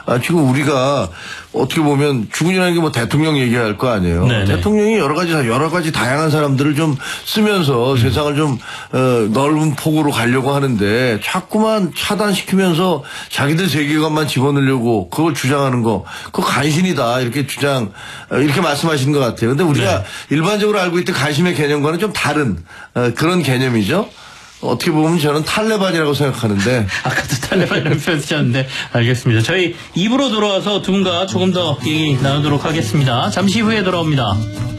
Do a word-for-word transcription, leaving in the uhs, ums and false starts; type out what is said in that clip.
아, 지금 우리가 어떻게 보면 주군이라는 게 뭐 대통령 얘기할 거 아니에요. 네네. 대통령이 여러 가지 여러 가지 다양한 사람들을 좀 쓰면서 음. 세상을 좀 어, 넓은 폭으로 가려고 하는데 자꾸만 차단시키면서 자기들 세계관만 집어넣으려고 그걸 주장하는 거 그거 간신이다 이렇게 주장 이렇게 말씀하시는 것 같아요. 근데 우리가 네. 일반적으로 알고 있던 관심의 개념과는 좀 다른 어, 그런 개념이죠. 어떻게 보면 저는 탈레반이라고 생각하는데. 아까도 탈레반이라고 표현 쓰셨는데, 알겠습니다. 저희 입으로 돌아와서 두 분과 조금 더 얘기 나누도록 하겠습니다. 잠시 후에 돌아옵니다.